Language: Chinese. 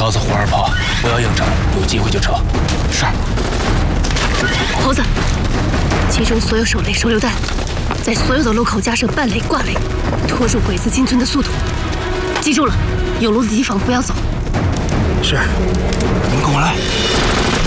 告诉胡二炮，不要硬撑，有机会就撤。是。 猴子，集中所有手雷、手榴弹，在所有的路口加设半雷、挂雷，拖住鬼子进村的速度。记住了，有路的地方不要走。 是。你们跟我来。